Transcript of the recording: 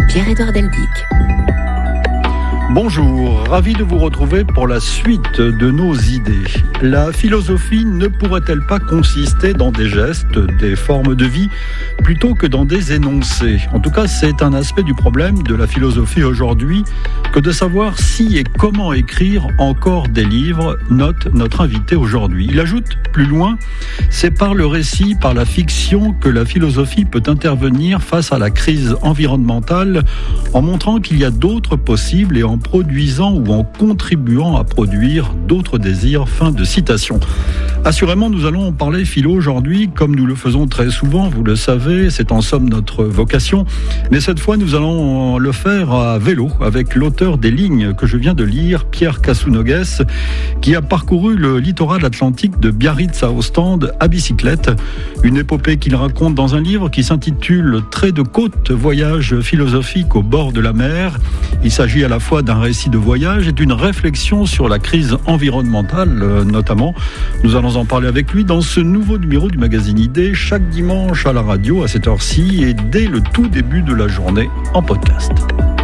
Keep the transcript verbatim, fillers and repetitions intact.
Pierre-Édouard Deldic. Bonjour, ravi de vous retrouver pour la suite de nos idées. La philosophie ne pourrait-elle pas consister dans des gestes, des formes de vie, plutôt que dans des énoncés ? En tout cas, c'est un aspect du problème de la philosophie aujourd'hui, que de savoir si et comment écrire encore des livres, note notre invité aujourd'hui. Il ajoute plus loin, c'est par le récit, par la fiction, que la philosophie peut intervenir face à la crise environnementale, en montrant qu'il y a d'autres possibles et en produisant ou en contribuant à produire d'autres désirs. Fin de citation. Assurément, nous allons parler philo aujourd'hui, comme nous le faisons très souvent, vous le savez, c'est en somme notre vocation. Mais cette fois, nous allons le faire à vélo, avec l'auteur des lignes que je viens de lire, Pierre Casounogues, qui a parcouru le littoral atlantique de Biarritz à Ostende à bicyclette. Une épopée qu'il raconte dans un livre qui s'intitule « Trait de côte, voyage philosophique au bord de la mer ». Il s'agit à la fois d'un récit de voyage et d'une réflexion sur la crise environnementale, notamment. Nous allons en parler avec lui dans ce nouveau numéro du magazine Idées, chaque dimanche à la radio à cette heure-ci et dès le tout début de la journée en podcast.